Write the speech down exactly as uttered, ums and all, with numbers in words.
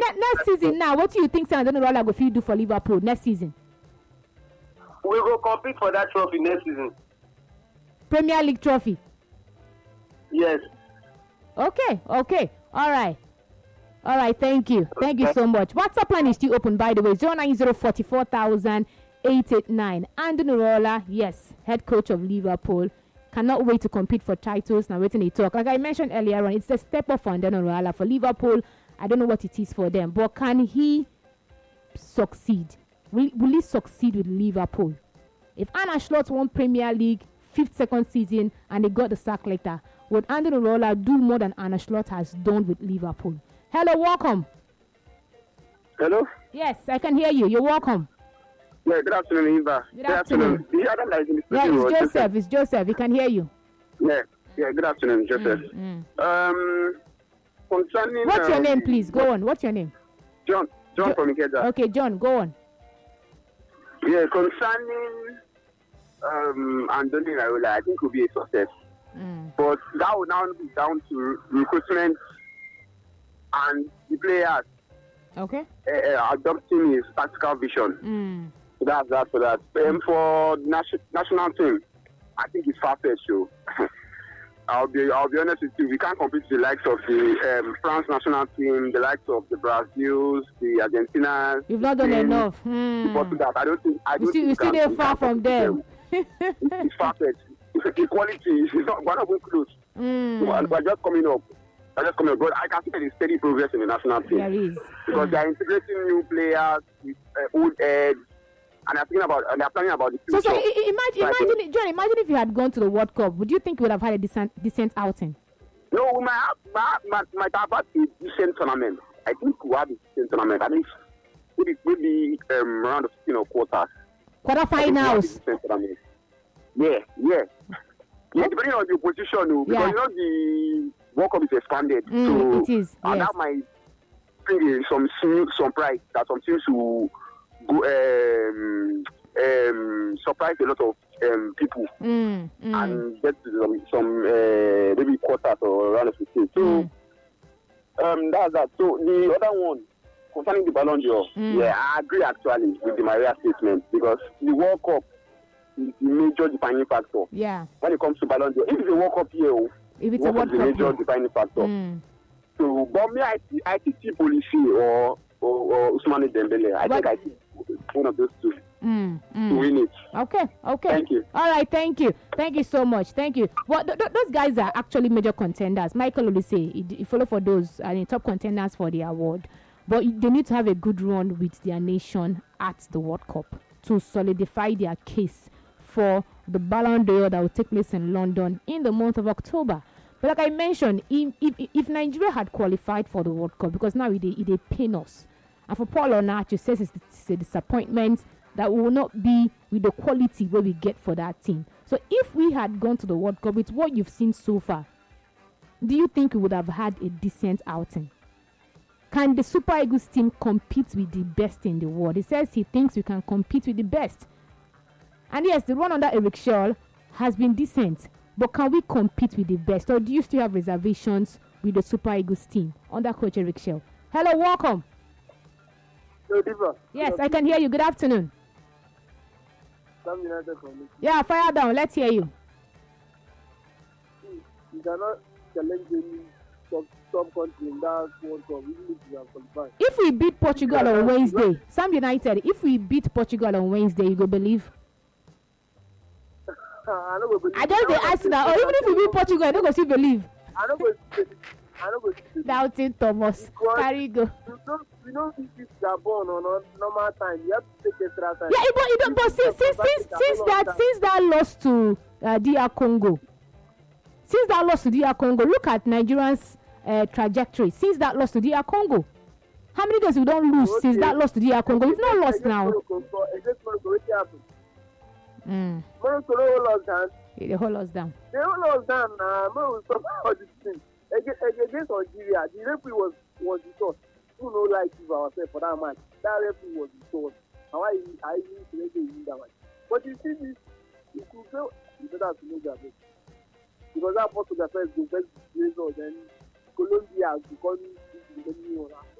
ne- next season now, what do you think Sandro Rolla go fit do for Liverpool next season? We go compete for that trophy next season. Premier League trophy. Yes. Okay, okay, all right. All right, thank you. Thank you so much. WhatsApp line is still open, by the way. zero nine zero four four thousand eight eight nine. Andrew Rolla, yes, head coach of Liverpool. Cannot wait to compete for titles. Now waiting to talk. Like I mentioned earlier on, it's a step up for Andrew Rolla for Liverpool. I don't know what it is for them, but can he succeed? Will, will he succeed with Liverpool? If Arne Slot won Premier League fifth second season and they got the sack later, would Andrew Rolla do more than Arne Slot has done with Liverpool? Hello, welcome. Hello? Yes, I can hear you. You're welcome. Yeah, good afternoon, Eva. Good afternoon. The other guy is in the Yeah, studio, it's Joseph. It's Joseph. We can hear you. Yeah, yeah, good afternoon, Joseph. Mm, Um, concerning... What's your um, name, please? Go on. What's your name? John. John Jo- from Ikeja. Okay, John, go on. Yeah, concerning um, Andoni Raiola, I think will be a success. Mm. But that will now be down to recruitment and the players Okay. uh, uh, adopting his tactical vision. Mm. So that's that for that. Um, for the nation, national team, I think it's far-fetched. So I'll be I'll be honest with you. We can't compete with the likes of the um, France national team, the likes of the Brazils, the Argentinas. You've not done Spain, enough. the Mm. Portugal. I don't think I You don't still, think you we still can- there we far can from compete with them. It's, it's far-fetched. Equality is not one of them close. Mm. We're, we're just coming up. We're just coming up. But I can see that there's steady progress in the national team. There is. Because Mm. they are integrating new players with uh, old heads, and they're thinking about and they're planning about the So, future. so I- I- imagine, Right. imagine, John. Imagine if you had gone to the World Cup. Would you think you would have had a decent, decent outing? No, we might have, might, might, might have had a decent tournament. I think we have a decent tournament. At least maybe maybe um, around the sixteen or quarters. I think we have a Quarterfinals. decent tournament. Yeah, yeah. Yeah, depending on the opposition, oh, because Yeah. you know the World Cup is expanded, Mm, so it is, and yes. that might bring in some some surprise that some teams will go um, um, surprise a lot of um, people Mm, mm, and get to some, some uh, maybe quarters or round of sixteen. So Mm. um, that's that. So the other one concerning the Ballon d'Or, Mm. yeah, I agree actually with the Maria statement because the World Cup is the major defining factor yeah. when it comes to Ballon d'Or. If it's a World Cup year, oh, If it's a World World Cup is a Cup, major year. defining factor. Mm. So, but me, I see, I see Policy or or, or Ousmane Dembele. I But- think I see one of those two Mm, to mm. win it. Okay, okay. Thank you. All right, thank you. Thank you so much. Thank you. Well, th- th- those guys are actually major contenders. Michael Olise, he, he follow for those uh, top contenders for the award. But they need to have a good run with their nation at the World Cup to solidify their case for the Ballon d'Or that will take place in London in the month of October. But like I mentioned, if, if, if Nigeria had qualified for the World Cup, because now it they, it they pain us, and for Paul Onacho says it's, it's a disappointment that we will not be with the quality where we get for that team. So if we had gone to the World Cup with what you've seen so far, do you think we would have had a decent outing? Can the Super Eagles team compete with the best in the world? He says he thinks we can compete with the best. And yes, the run under Eric Schell has been decent, but can we compete with the best? Or do you still have reservations with the Super Eagles team under Coach Eric Schell? Hello, welcome. So, Diva, Yes, I can hear you. Good afternoon. Sam United from me. Yeah, fire down. Let's hear you. You cannot challenge any top, top country in that World Cup, even if you are qualified. If we beat Portugal on Wednesday, Sam United, if we beat Portugal on Wednesday, you go believe? I don't believe. I just dey ask now. Or even if we beat Portugal, I don't go still believe. I don't believe. I don't believe. Doubting Thomas. Because- Carry go. You don't, you don't think it's Gabon on a normal time. You have to take extra time. Yeah, but, but, but since, since, since, since that since that loss to uh, D R Congo, since that loss to D R Congo, look at Nigerians' uh, trajectory. Since that loss to D R Congo, how many days we don't lose Okay. since that loss to D R Congo? We've not lost now. Against Morocco, what happened? Mm. Morocco no hold us down. They hold us down. They hold us down. Uh, Morocco stop all this thing. Against, against Algeria, the referee was was the source. Who no like give ourselves for that match? That referee was the source. And why I used to make win that match? But you see this, you could go. You better to know that because that Portugal first go first result, then Colombia has become the new owner.